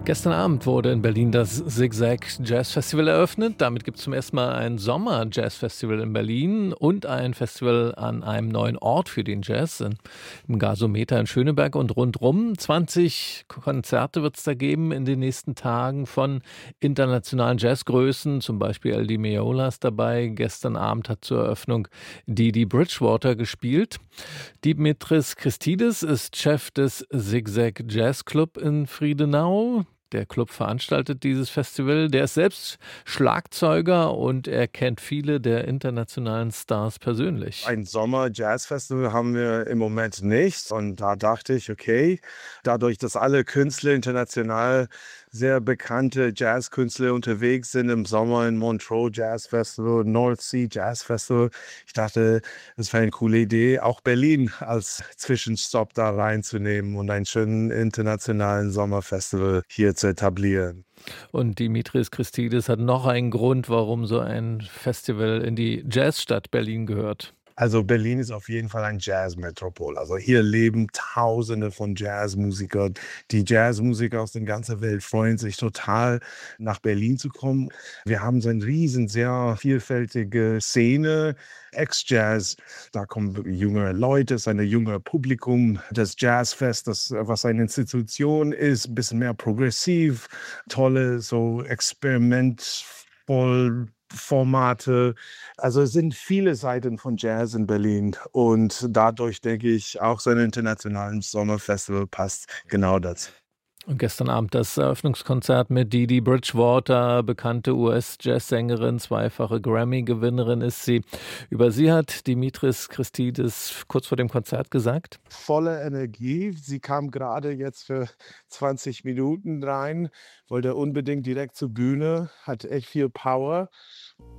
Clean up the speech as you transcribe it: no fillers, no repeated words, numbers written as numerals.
Gestern Abend wurde in Berlin das Zigzag Jazz Festival eröffnet. Damit gibt es zum ersten Mal ein Sommer-Jazz-Festival in Berlin und ein Festival an einem neuen Ort für den Jazz, im Gasometer in Schöneberg und rundrum. 20 Konzerte wird es da geben in den nächsten Tagen von internationalen Jazzgrößen, zum Beispiel El Di Meola ist dabei. Gestern Abend hat zur Eröffnung Didi Bridgewater gespielt. Dimitris Christidis ist Chef des Zigzag Jazz Club in Friedenau. Der Club veranstaltet dieses Festival. Der ist selbst Schlagzeuger und er kennt viele der internationalen Stars persönlich. Ein Sommer-Jazz-Festival haben wir im Moment nicht. Und da dachte ich, okay, dadurch, dass alle Künstler international sehr bekannte Jazzkünstler unterwegs sind im Sommer in Montreux Jazz Festival, North Sea Jazz Festival. Ich dachte, es wäre eine coole Idee, auch Berlin als Zwischenstopp da reinzunehmen und einen schönen internationalen Sommerfestival hier zu etablieren. Und Dimitris Christidis hat noch einen Grund, warum so ein Festival in die Jazzstadt Berlin gehört. Also Berlin ist auf jeden Fall ein Jazzmetropol. Also hier leben Tausende von Jazzmusikern. Die Jazzmusiker aus der ganzen Welt freuen sich total, nach Berlin zu kommen. Wir haben so eine riesen, sehr vielfältige Szene. Ex-Jazz, da kommen junge Leute, es ist ein jüngeres Publikum. Das Jazzfest, das was eine Institution ist, ein bisschen mehr progressiv, tolle so experimentvoll Formate. Also es sind viele Seiten von Jazz in Berlin und dadurch denke ich, auch so ein internationales Sommerfestival passt genau dazu. Und gestern Abend das Eröffnungskonzert mit Didi Bridgewater, bekannte US-Jazzsängerin, zweifache Grammy-Gewinnerin ist sie. Über sie hat Dimitris Christidis kurz vor dem Konzert gesagt: Volle Energie. Sie kam gerade jetzt für 20 Minuten rein, wollte unbedingt direkt zur Bühne, hat echt viel Power.